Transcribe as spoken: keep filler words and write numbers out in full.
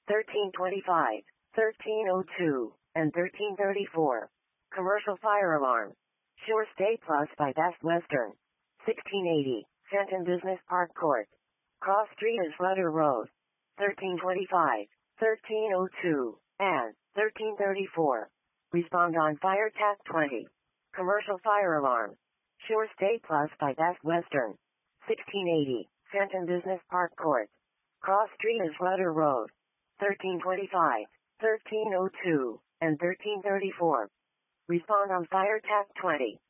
thirteen twenty-five, thirteen oh two, and thirteen thirty-four. Commercial fire alarm. Sure Stay Plus by Best Western. sixteen eighty, Fenton Business Park Court. Cross Street is Rudder Road. thirteen twenty-five, thirteen oh two, and thirteen thirty-four. Respond on Fire T A C twenty. Commercial fire alarm. Sure Stay Plus by Best Western. sixteen eighty, Fenton Business Park Court. Cross Street is Rudder Road. thirteen twenty-five, thirteen oh two, and thirteen thirty-four. Respond on Fire T A C twenty.